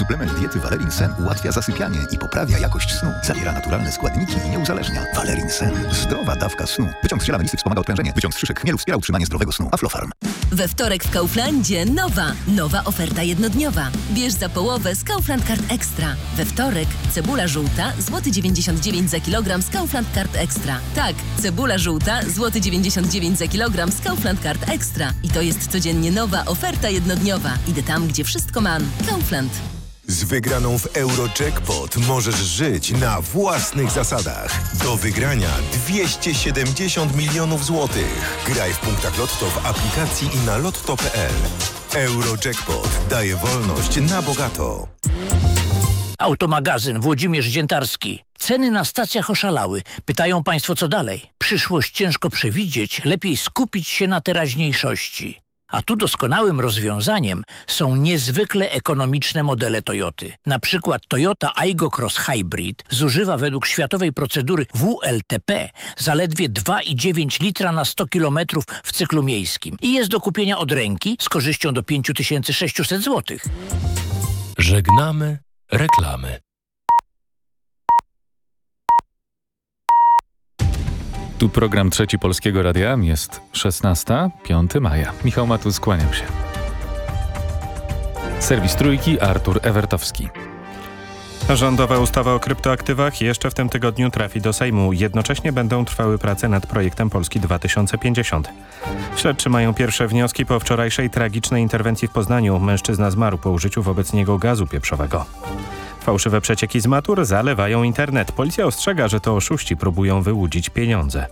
Suplement diety Valerin Sen ułatwia zasypianie i poprawia jakość snu. Zawiera naturalne składniki i nie uzależnia. Valerin Sen. Zdrowa dawka snu. Wyciąg z ziela melisy wspomaga odprężenie. Wyciąg z szyszek chmielu wspiera utrzymanie zdrowego snu. Aflofarm. We wtorek w Kauflandzie nowa oferta jednodniowa. Bierz za połowę z Kaufland Card Extra. We wtorek cebula żółta, złoty 99 za kilogram z Kaufland Card Extra. Tak, cebula żółta, złoty 99 za kilogram z Kaufland Card Extra. I to jest codziennie nowa oferta jednodniowa. Idę tam, gdzie wszystko mam. Kaufland. Z wygraną w Eurojackpot możesz żyć na własnych zasadach. Do wygrania 270 milionów złotych. Graj w punktach Lotto w aplikacji i na lotto.pl. Eurojackpot daje wolność na bogato. Automagazyn Włodzimierz Dziętarski. Ceny na stacjach oszalały. Pytają państwo, co dalej? Przyszłość ciężko przewidzieć, lepiej skupić się na teraźniejszości. A tu doskonałym rozwiązaniem są niezwykle ekonomiczne modele Toyoty. Na przykład Toyota Aygo Cross Hybrid zużywa według światowej procedury WLTP zaledwie 2,9 litra na 100 km w cyklu miejskim i jest do kupienia od ręki z korzyścią do 5600 zł. Żegnamy reklamy. Tu program Trzeci Polskiego Radia. Jest 16, 5 maja. Michał Matus, kłaniam się. Serwis Trójki, Artur Ewertowski. Rządowa ustawa o kryptoaktywach jeszcze w tym tygodniu trafi do Sejmu. Jednocześnie będą trwały prace nad projektem Polski 2050. Śledczy mają pierwsze wnioski po wczorajszej tragicznej interwencji w Poznaniu. Mężczyzna zmarł po użyciu wobec niego gazu pieprzowego. Fałszywe przecieki z matur zalewają internet. Policja ostrzega, że to oszuści próbują wyłudzić pieniądze.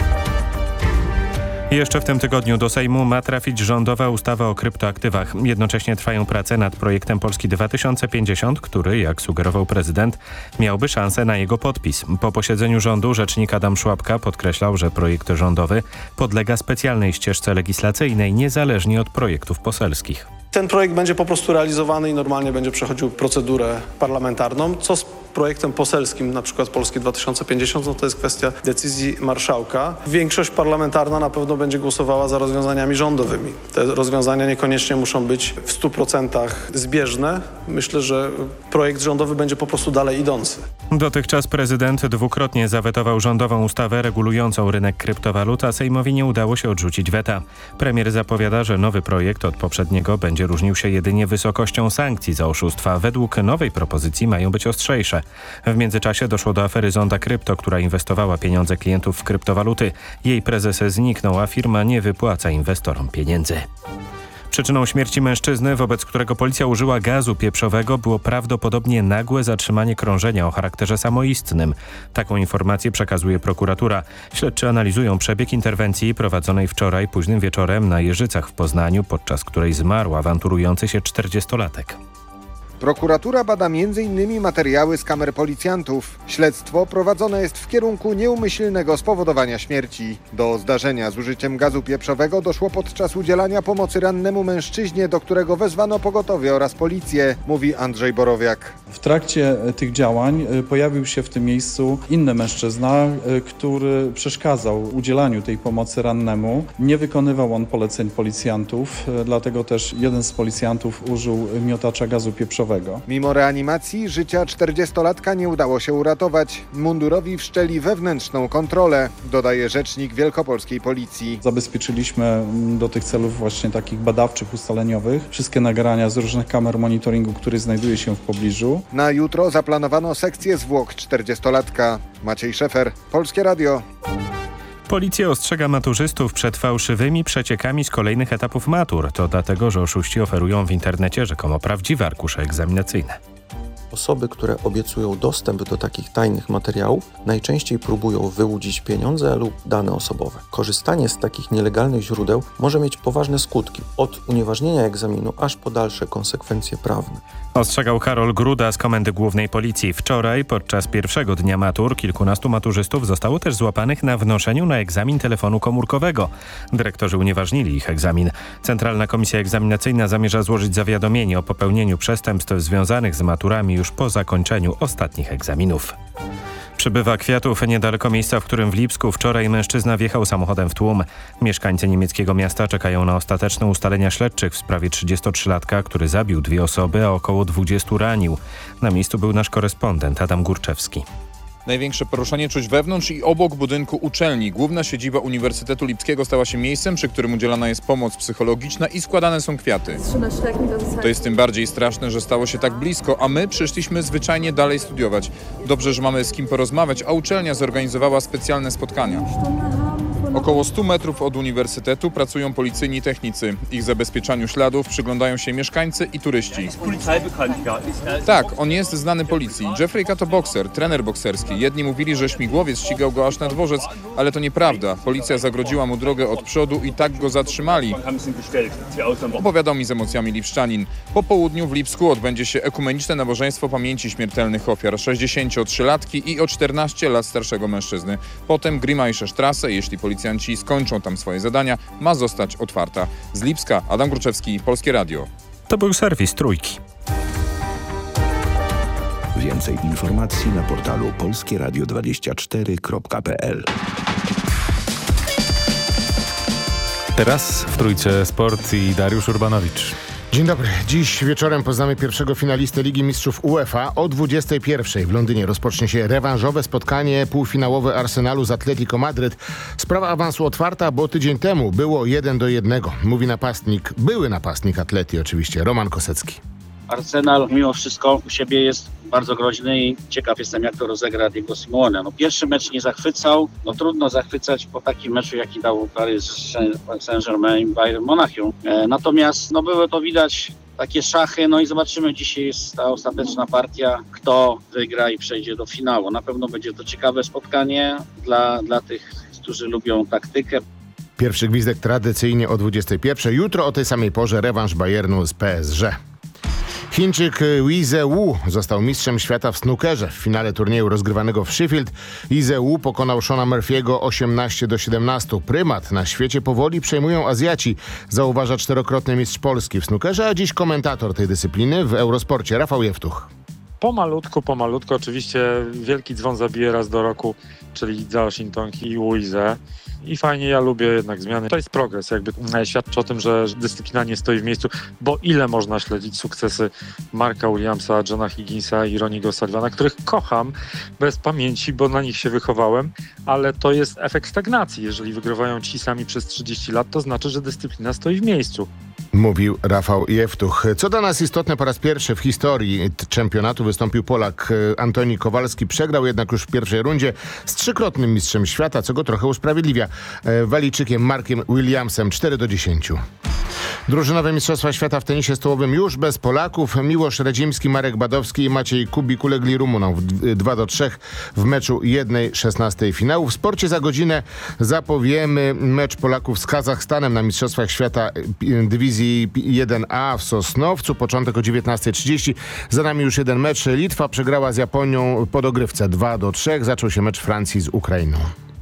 Jeszcze w tym tygodniu do Sejmu ma trafić rządowa ustawa o kryptoaktywach. Jednocześnie trwają prace nad projektem Polski 2050, który, jak sugerował prezydent, miałby szansę na jego podpis. Po posiedzeniu rządu rzecznik Adam Szłapka podkreślał, że projekt rządowy podlega specjalnej ścieżce legislacyjnej niezależnie od projektów poselskich. Ten projekt będzie po prostu realizowany i normalnie będzie przechodził procedurę parlamentarną. Co z projektem poselskim, na przykład Polski 2050, no to jest kwestia decyzji marszałka. Większość parlamentarna na pewno będzie głosowała za rozwiązaniami rządowymi. Te rozwiązania niekoniecznie muszą być w 100% zbieżne. Myślę, że projekt rządowy będzie po prostu dalej idący. Dotychczas prezydent dwukrotnie zawetował rządową ustawę regulującą rynek kryptowalut, a Sejmowi nie udało się odrzucić weta. Premier zapowiada, że nowy projekt od poprzedniego będzie różnił się jedynie wysokością sankcji za oszustwa. Według nowej propozycji mają być ostrzejsze. W międzyczasie doszło do afery Zonda Krypto, która inwestowała pieniądze klientów w kryptowaluty. Jej prezes zniknął, a firma nie wypłaca inwestorom pieniędzy. Przyczyną śmierci mężczyzny, wobec którego policja użyła gazu pieprzowego, było prawdopodobnie nagłe zatrzymanie krążenia o charakterze samoistnym. Taką informację przekazuje prokuratura. Śledczy analizują przebieg interwencji prowadzonej wczoraj późnym wieczorem na Jeżycach w Poznaniu, podczas której zmarł awanturujący się 40-latek. Prokuratura bada m.in. materiały z kamer policjantów. Śledztwo prowadzone jest w kierunku nieumyślnego spowodowania śmierci. Do zdarzenia z użyciem gazu pieprzowego doszło podczas udzielania pomocy rannemu mężczyźnie, do którego wezwano pogotowie oraz policję, mówi Andrzej Borowiak. W trakcie tych działań pojawił się w tym miejscu inny mężczyzna, który przeszkadzał udzielaniu tej pomocy rannemu. Nie wykonywał on poleceń policjantów, dlatego też jeden z policjantów użył miotacza gazu pieprzowego. Mimo reanimacji życia 40-latka nie udało się uratować. Mundurowi wszczęli wewnętrzną kontrolę, dodaje rzecznik wielkopolskiej policji. Zabezpieczyliśmy do tych celów właśnie takich badawczych, ustaleniowych wszystkie nagrania z różnych kamer monitoringu, które znajduje się w pobliżu. Na jutro zaplanowano sekcję zwłok 40-latka. Maciej Szefer, Polskie Radio. Policja ostrzega maturzystów przed fałszywymi przeciekami z kolejnych etapów matur. To dlatego, że oszuści oferują w internecie rzekomo prawdziwe arkusze egzaminacyjne. Osoby, które obiecują dostęp do takich tajnych materiałów, najczęściej próbują wyłudzić pieniądze lub dane osobowe. Korzystanie z takich nielegalnych źródeł może mieć poważne skutki, od unieważnienia egzaminu aż po dalsze konsekwencje prawne. Ostrzegał Karol Gruda z Komendy Głównej Policji. Wczoraj, podczas pierwszego dnia matur, kilkunastu maturzystów zostało też złapanych na wnoszeniu na egzamin telefonu komórkowego. Dyrektorzy unieważnili ich egzamin. Centralna Komisja Egzaminacyjna zamierza złożyć zawiadomienie o popełnieniu przestępstw związanych z maturami już po zakończeniu ostatnich egzaminów. Przybywa kwiatów niedaleko miejsca, w którym w Lipsku wczoraj mężczyzna wjechał samochodem w tłum. Mieszkańcy niemieckiego miasta czekają na ostateczne ustalenia śledczych w sprawie 33-latka, który zabił 2 osoby, a około 20 ranił. Na miejscu był nasz korespondent Adam Górczewski. Największe poruszenie czuć wewnątrz i obok budynku uczelni. Główna siedziba Uniwersytetu Lipskiego stała się miejscem, przy którym udzielana jest pomoc psychologiczna i składane są kwiaty. To jest tym bardziej straszne, że stało się tak blisko, a my przyszliśmy zwyczajnie dalej studiować. Dobrze, że mamy z kim porozmawiać, a uczelnia zorganizowała specjalne spotkania. Około 100 metrów od uniwersytetu pracują policyjni technicy. Ich zabezpieczaniu śladów przyglądają się mieszkańcy i turyści. Tak, on jest znany policji. Jeffrey to bokser, trener bokserski. Jedni mówili, że śmigłowiec ścigał go aż na dworzec, ale to nieprawda. Policja zagrodziła mu drogę od przodu i tak go zatrzymali. Opowiadał mi z emocjami lipszczanin. Po południu w Lipsku odbędzie się ekumeniczne nabożeństwo pamięci śmiertelnych ofiar 63-latki i o 14 lat starszego mężczyzny. Potem Grimmaische Straße, jeśli policjanci skończą tam swoje zadania, ma zostać otwarta. Z Lipska Adam Górczewski, Polskie Radio. To był serwis Trójki. Więcej informacji na portalu polskieradio24.pl. Teraz w Trójce Sport i Dariusz Urbanowicz. Dzień dobry. Dziś wieczorem poznamy pierwszego finalistę Ligi Mistrzów UEFA. O 21:00 w Londynie rozpocznie się rewanżowe spotkanie półfinałowe Arsenalu z Atletico Madryt. Sprawa awansu otwarta, bo tydzień temu było 1-1. Mówi były napastnik Atleti oczywiście, Roman Kosecki. Arsenal mimo wszystko u siebie jest bardzo groźny i ciekaw jestem, jak to rozegra Diego Simeone. Pierwszy mecz nie zachwycał, trudno zachwycać po takim meczu, jaki dał Paris Saint-Germain Bayern Monachium. Natomiast były to widać takie szachy, i zobaczymy, dzisiaj jest ta ostateczna partia, kto wygra i przejdzie do finału. Na pewno będzie to ciekawe spotkanie dla tych, którzy lubią taktykę. Pierwszy gwizdek tradycyjnie o 21:00. Jutro o tej samej porze rewanż Bayernu z PSG. Chińczyk Wize Wu został mistrzem świata w snookerze. W finale turnieju rozgrywanego w Sheffield Wize Wu pokonał Shona Murphy'ego 18-17. Prymat na świecie powoli przejmują Azjaci, zauważa 4-krotny mistrz Polski w snookerze, a dziś komentator tej dyscypliny w Eurosporcie Rafał Jewtuch. Pomalutku. Oczywiście wielki dzwon zabije raz do roku, czyli Zhao Xintong i Wize. I fajnie, ja lubię jednak zmiany. To jest progres, świadczy o tym, że dyscyplina nie stoi w miejscu, bo ile można śledzić sukcesy Marka Williamsa, Johna Higginsa i Ronniego Sullivana, których kocham bez pamięci, bo na nich się wychowałem, ale to jest efekt stagnacji. Jeżeli wygrywają ci sami przez 30 lat, to znaczy, że dyscyplina stoi w miejscu. Mówił Rafał Jewtuch. Co dla nas istotne, po raz pierwszy w historii czempionatu wystąpił Polak Antoni Kowalski. Przegrał jednak już w pierwszej rundzie z 3-krotnym mistrzem świata, co go trochę usprawiedliwia. Walijczykiem Markiem Williamsem 4-10. Drużynowe Mistrzostwa Świata w tenisie stołowym już bez Polaków. Miłosz Radzimski, Marek Badowski i Maciej Kubik ulegli Rumunom 2-3 w meczu 1/16 finału. W sporcie za godzinę zapowiemy mecz Polaków z Kazachstanem na Mistrzostwach Świata dywizji 1A w Sosnowcu. Początek o 19:30. Za nami już jeden mecz. Litwa przegrała z Japonią po dogrywce 2-3. Zaczął się mecz Francji z Ukrainą.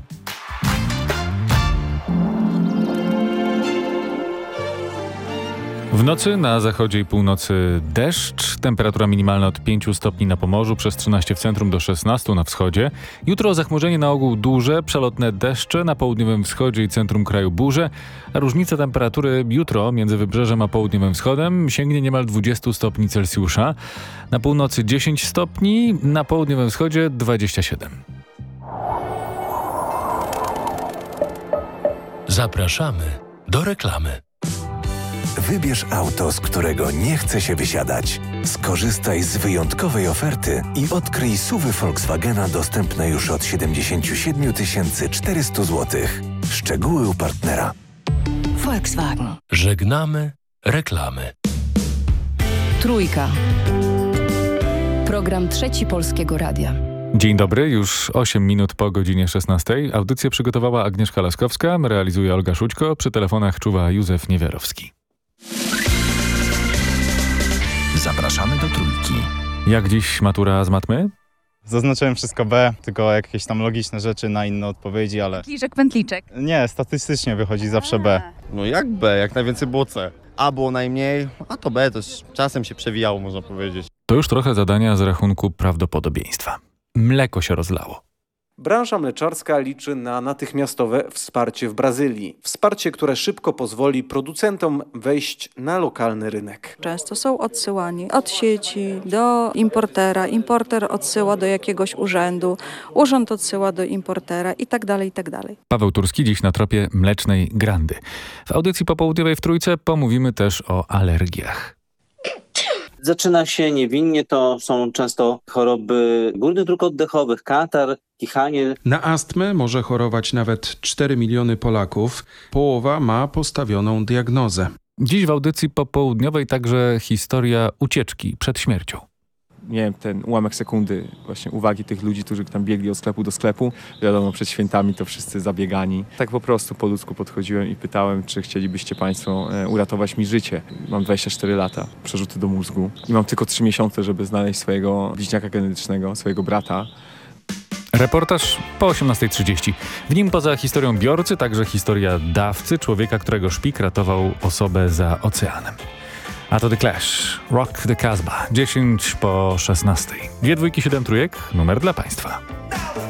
W nocy na zachodzie i północy deszcz, temperatura minimalna od 5 stopni na Pomorzu, przez 13 w centrum do 16 na wschodzie. Jutro zachmurzenie na ogół duże, przelotne deszcze, na południowym wschodzie i centrum kraju burze, a różnica temperatury jutro między wybrzeżem a południowym wschodem sięgnie niemal 20 stopni Celsjusza. Na północy 10 stopni, na południowym wschodzie 27. Zapraszamy do reklamy. Wybierz auto, z którego nie chce się wysiadać. Skorzystaj z wyjątkowej oferty i odkryj SUV-y Volkswagena dostępne już od 77 400 zł. Szczegóły u partnera. Volkswagen. Żegnamy reklamy. Trójka. Program Trzeci Polskiego Radia. Dzień dobry, już 8 minut po godzinie 16. Audycję przygotowała Agnieszka Laskowska, realizuje Olga Szućko, przy telefonach czuwa Józef Niewiarowski. Zapraszamy do Trójki. Jak dziś matura z matmy? Zaznaczyłem wszystko B, tylko jakieś tam logiczne rzeczy na inne odpowiedzi, ale... Kliczek, pętliczek. Nie, statystycznie wychodzi zawsze B. No jak B? Jak najwięcej było C. A było najmniej, a to B, to czasem się przewijało, można powiedzieć. To już trochę zadania z rachunku prawdopodobieństwa. Mleko się rozlało. Branża mleczarska liczy na natychmiastowe wsparcie w Brazylii. Wsparcie, które szybko pozwoli producentom wejść na lokalny rynek. Często są odsyłani od sieci do importera, importer odsyła do jakiegoś urzędu, urząd odsyła do importera i tak dalej, i tak dalej. Paweł Turski dziś na tropie mlecznej grandy. W audycji popołudniowej w Trójce pomówimy też o alergiach. Zaczyna się niewinnie, to są często choroby górnych dróg oddechowych, katar, kichanie. Na astmę może chorować nawet 4 miliony Polaków. Połowa ma postawioną diagnozę. Dziś w audycji popołudniowej także historia ucieczki przed śmiercią. Miałem ten ułamek sekundy właśnie uwagi tych ludzi, którzy tam biegli od sklepu do sklepu. Wiadomo, przed świętami to wszyscy zabiegani. Tak po prostu po ludzku podchodziłem i pytałem, czy chcielibyście Państwo uratować mi życie. Mam 24 lata, przerzuty do mózgu i mam tylko 3 miesiące, żeby znaleźć swojego bliźniaka genetycznego, swojego brata. Reportaż po 18:30. W nim poza historią biorcy także historia dawcy, człowieka, którego szpik ratował osobę za oceanem. A to The Clash, Rock the Casbah, 10 po 16. 2 dwójki, 7 trójek, numer dla Państwa.